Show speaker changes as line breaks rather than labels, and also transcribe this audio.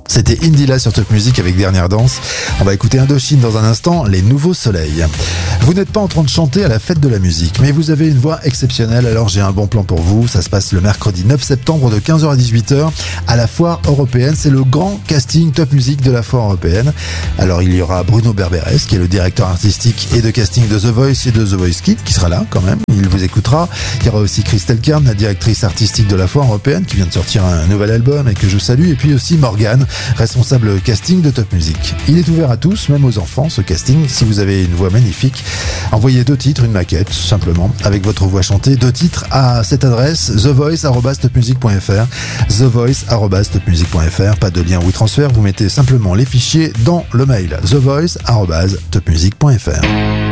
C'était Indila sur Top Music avec Dernière Danse. On va écouter Indochine dans un instant, Les Nouveaux Soleils. Vous n'êtes pas en train de chanter à la fête de la musique, mais vous avez une voix exceptionnelle, alors j'ai un bon plan pour vous. Ça se passe le mercredi 9 septembre de 15h à 18h à la Foire Européenne. C'est le grand casting Top Music de la Foire Européenne. Alors il y aura Bruno Berberes, qui est le directeur artistique et de casting de The Voice et de The Voice Kids, qui sera là quand même. Il vous écoutera. Il y aura aussi Christelle Kern, la directrice artistique de la Foire Européenne, qui vient de sortir un nouvel album et que je salue. Et puis aussi Morgane, responsable casting de Top Music. Il est ouvert à tous, même aux enfants, ce casting. Si vous avez une voix magnifique, envoyez 2 titres, une maquette, simplement, avec votre voix chantée, 2 titres à cette adresse, thevoice@topmusic.fr, thevoice@topmusic.fr, pas de lien WeTransfer, vous mettez simplement les fichiers dans le mail, thevoice@topmusic.fr.